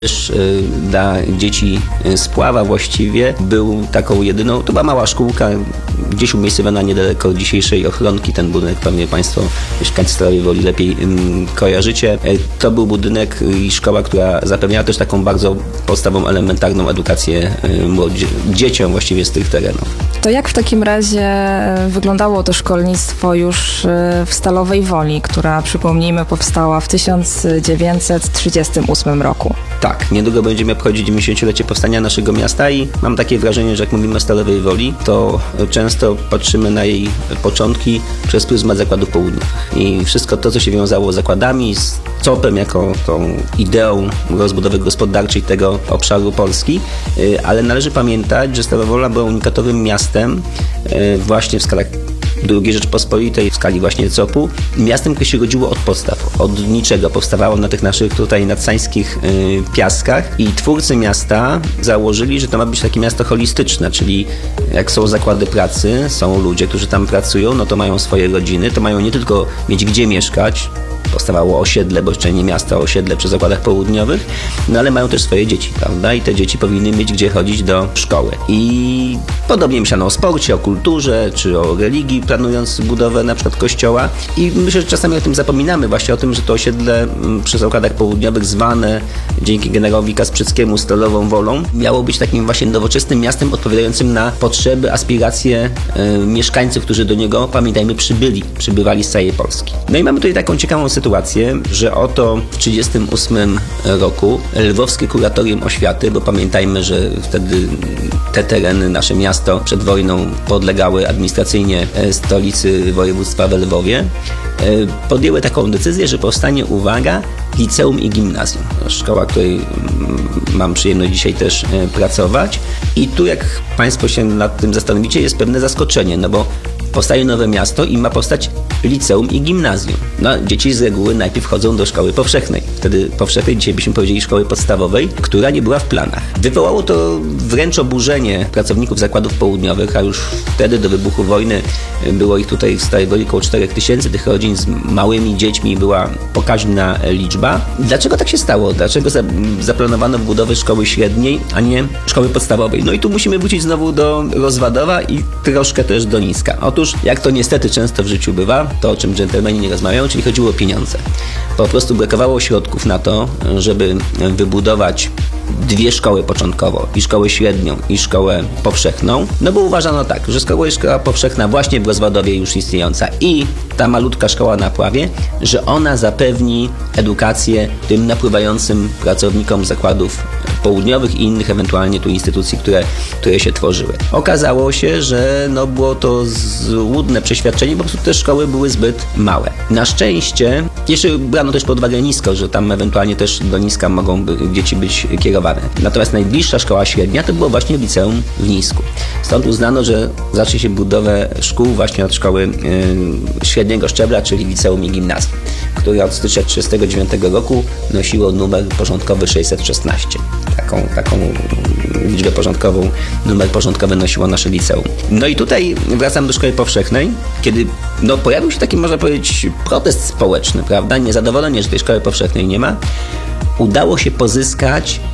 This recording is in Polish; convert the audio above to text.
Też dla dzieci z Puława właściwie był taką jedyną, to była mała szkółka, gdzieś umiejscowiona niedaleko dzisiejszej Ochronki. Ten budynek pewnie Państwo mieszkańcy Stalowej Woli lepiej kojarzycie. To był budynek i szkoła, która zapewniała też taką bardzo podstawową, elementarną edukację dzieciom właściwie z tych terenów. To jak w takim razie wyglądało to szkolnictwo już w Stalowej Woli, która, przypomnijmy, powstała w 1938 roku? Tak, niedługo będziemy obchodzić 90-lecie powstania naszego miasta i mam takie wrażenie, że jak mówimy o Stalowej Woli, to często patrzymy na jej początki przez pryzmat zakładów południowych. I wszystko to, co się wiązało z zakładami, z COP-em jako tą ideą rozbudowy gospodarczej tego obszaru Polski, ale należy pamiętać, że Stalowa Wola była unikatowym miastem właśnie w skalach II Rzeczpospolitej, w skali właśnie COP-u, miastem, które się rodziło od podstaw, od niczego. Powstawało na tych naszych tutaj nadsańskich piaskach i twórcy miasta założyli, że to ma być takie miasto holistyczne, czyli jak są zakłady pracy, są ludzie, którzy tam pracują, no to mają swoje rodziny, to mają nie tylko mieć gdzie mieszkać, powstawało osiedle, bo jeszcze nie miasto, a osiedle przy zakładach południowych, no ale mają też swoje dzieci, prawda? I te dzieci powinny mieć gdzie chodzić do szkoły. I podobnie myślano o sporcie, o kulturze, czy o religii, planując budowę na przykład kościoła. I myślę, że czasami o tym zapominamy, właśnie o tym, że to osiedle przy zakładach południowych, zwane dzięki generowi Kasprzyckiemu Stalową Wolą, miało być takim właśnie nowoczesnym miastem odpowiadającym na potrzeby, aspiracje mieszkańców, którzy do niego, pamiętajmy, przybywali z całej Polski. No i mamy tutaj taką ciekawą sytuację, że oto w 1938 roku Lwowskie Kuratorium Oświaty, bo pamiętajmy, że wtedy te tereny, nasze miasto przed wojną podlegały administracyjnie stolicy województwa w Lwowie, podjęły taką decyzję, że powstanie, uwaga, liceum i gimnazjum. Szkoła, której mam przyjemność dzisiaj też pracować. I tu, jak Państwo się nad tym zastanowicie, jest pewne zaskoczenie, no bo powstaje nowe miasto i ma powstać liceum i gimnazjum. No, dzieci z reguły najpierw chodzą do szkoły powszechnej. Wtedy powszechnej, dzisiaj byśmy powiedzieli szkoły podstawowej, która nie była w planach. Wywołało to wręcz oburzenie pracowników zakładów południowych, a już wtedy do wybuchu wojny było ich tutaj w Stalowej Woli około 4000, tych rodzin z małymi dziećmi była pokaźna liczba. Dlaczego tak się stało? Dlaczego zaplanowano budowę szkoły średniej, a nie szkoły podstawowej? No i tu musimy wrócić znowu do Rozwadowa i troszkę też do Niska. Otóż, jak to niestety często w życiu bywa, to o czym dżentelmeni nie rozmawiają, czyli chodziło o pieniądze. Po prostu brakowało środków na to, żeby wybudować dwie szkoły początkowo, i szkołę średnią, i szkołę powszechną, no bo uważano tak, że skoro jest szkoła powszechna właśnie w Rozwadowie już istniejąca i ta malutka szkoła na Puławie, że ona zapewni edukację tym napływającym pracownikom zakładów południowych i innych ewentualnie tu instytucji, które się tworzyły. Okazało się, że no było to złudne przeświadczenie, po prostu te szkoły były zbyt małe. Na szczęście jeszcze brano też pod uwagę Nisko, że tam ewentualnie też do Niska mogą dzieci być kierowane. Natomiast najbliższa szkoła średnia to było właśnie liceum w Nisku. Stąd uznano, że zacznie się budowę szkół właśnie od szkoły średniego szczebla, czyli liceum i gimnazjum, które od stycznia 1939 roku nosiło numer porządkowy 616. Taką liczbę porządkową, numer porządkowy nosiło nasze liceum. No i tutaj wracam do szkoły powszechnej, kiedy pojawił się taki, można powiedzieć, protest społeczny, prawda? Niezadowolenie, że tej szkoły powszechnej nie ma. Udało się pozyskać